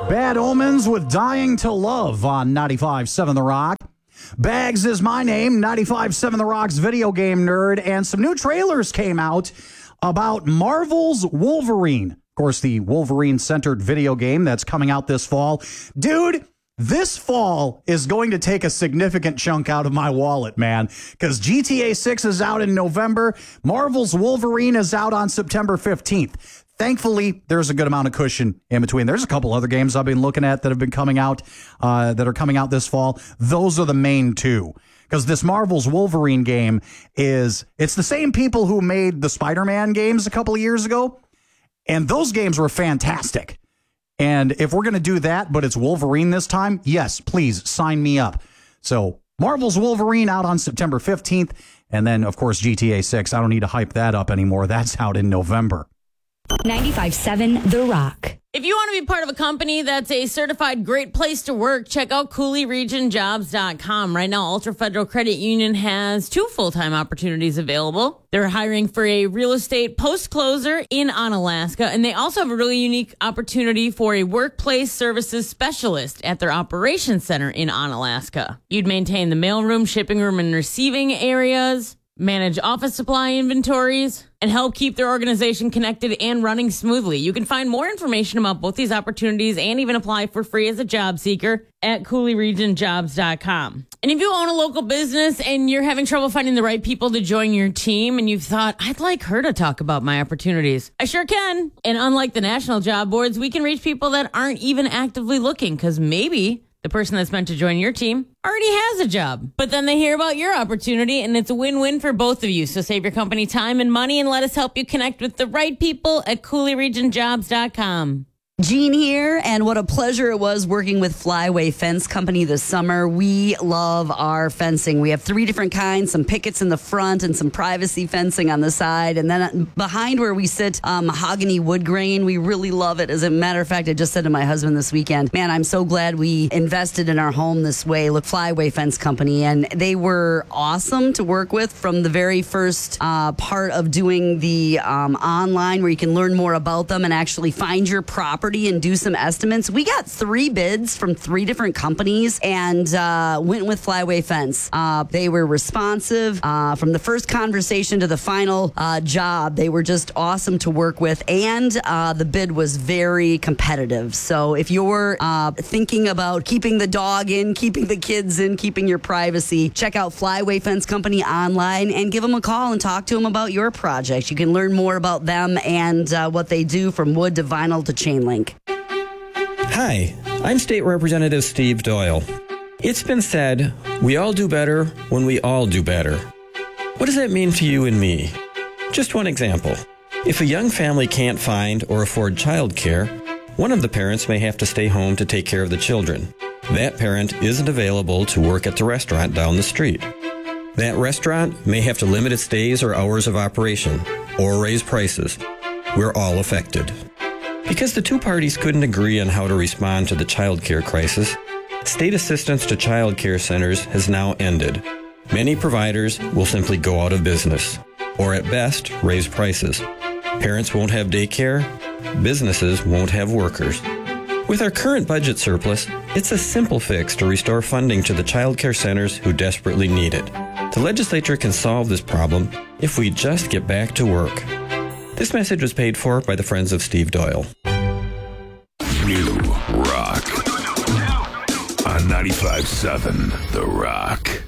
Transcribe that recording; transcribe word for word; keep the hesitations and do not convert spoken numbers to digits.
Bad Omens with Dying to Love on ninety-five point seven The Rock. Bags is my name, ninety-five point seven The Rock's video game nerd, and some new trailers came out about Marvel's Wolverine. Of course, the Wolverine-centered video game that's coming out this fall. Dude, this fall is going to take a significant chunk out of my wallet, man, because G T A six is out in November. Marvel's Wolverine is out on September fifteenth. Thankfully, there's a good amount of cushion in between. There's a couple other games I've been looking at that have been coming out, uh, that are coming out this fall. Those are the main two. Because this Marvel's Wolverine game is, it's the same people who made the Spider-Man games a couple of years ago. And those games were fantastic. And if we're going to do that, but it's Wolverine this time, yes, please sign me up. So Marvel's Wolverine out on September fifteenth. And then, of course, G T A six. I don't need to hype that up anymore. That's out in November. ninety-five point seven The Rock. If you want to be part of a company that's a certified great place to work, check out Cooley Region Jobs dot com. Right now, Ultra Federal Credit Union has two full-time opportunities available. They're hiring for a real estate post-closer in Onalaska, and they also have a really unique opportunity for a workplace services specialist at their operations center in Onalaska. You'd maintain the mailroom, shipping room, and receiving areas, manage office supply inventories, and help keep their organization connected and running smoothly. You can find more information about both these opportunities and even apply for free as a job seeker at Cooley Region Jobs dot com. And if you own a local business and you're having trouble finding the right people to join your team and you've thought, I'd like her to talk about my opportunities, I sure can. And unlike the national job boards, we can reach people that aren't even actively looking, because maybe the person that's meant to join your team already has a job, but then they hear about your opportunity and it's a win-win for both of you. So save your company time and money and let us help you connect with the right people at Cooley Region Jobs dot com. Jean here, and what a pleasure it was working with Flyway Fence Company this summer. We love our fencing. We have three different kinds, some pickets in the front and some privacy fencing on the side. And then behind where we sit, um, mahogany wood grain. We really love it. As a matter of fact, I just said to my husband this weekend, man, I'm so glad we invested in our home this way. Look, Flyway Fence Company, and they were awesome to work with from the very first uh, part of doing the um, online, where you can learn more about them and actually find your property and do some estimates. We got three bids from three different companies and uh, went with Flyway Fence. Uh, they were responsive uh, from the first conversation to the final uh, job. They were just awesome to work with, and uh, the bid was very competitive. So if you're uh, thinking about keeping the dog in, keeping the kids in, keeping your privacy, check out Flyway Fence Company online and give them a call and talk to them about your project. You can learn more about them and uh, what they do, from wood to vinyl to chain link. Hi, I'm State Representative Steve Doyle. It's been said, we all do better when we all do better. What does that mean to you and me? Just one example. If a young family can't find or afford childcare, one of the parents may have to stay home to take care of the children. That parent isn't available to work at the restaurant down the street. That restaurant may have to limit its days or hours of operation, or raise prices. We're all affected. Because the two parties couldn't agree on how to respond to the child care crisis, state assistance to child care centers has now ended. Many providers will simply go out of business, or at best, raise prices. Parents won't have daycare, businesses won't have workers. With our current budget surplus, it's a simple fix to restore funding to the child care centers who desperately need it. The legislature can solve this problem if we just get back to work. This message was paid for by the Friends of Steve Doyle. New Rock on ninety-five point seven The Rock.